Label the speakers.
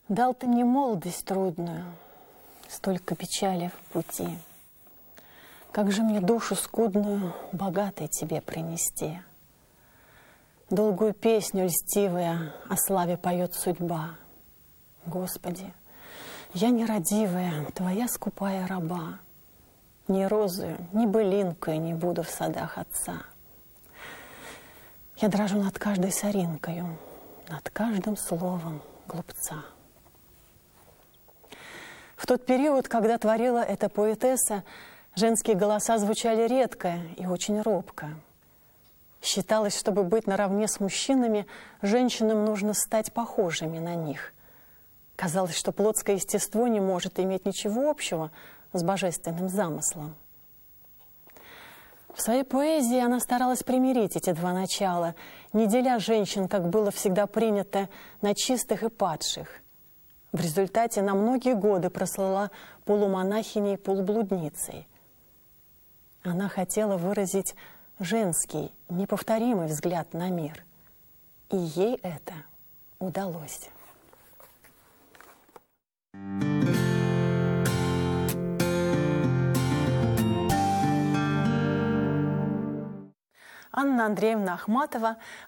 Speaker 1: Дал ты мне молодость трудную, столько печали в пути. Как же мне душу скудную богатой тебе принести? Долгую песню льстивая о славе поет судьба. Господи, я нерадивая, твоя скупая раба. Ни розою, ни былинкой не буду в садах отца. Я дрожу над каждой соринкою, над каждым словом глупца. В тот период, когда творила эта поэтесса, женские голоса звучали редко и очень робко. Считалось, чтобы быть наравне с мужчинами, женщинам нужно стать похожими на них. Казалось, что плотское естество не может иметь ничего общего с божественным замыслом. В своей поэзии она старалась примирить эти два начала, не деля женщин, как было всегда принято, на чистых и падших. В результате на многие годы прослыла полумонахиней и полублудницей. Она хотела выразить женский, неповторимый взгляд на мир. И ей это удалось. Анна Андреевна Ахматова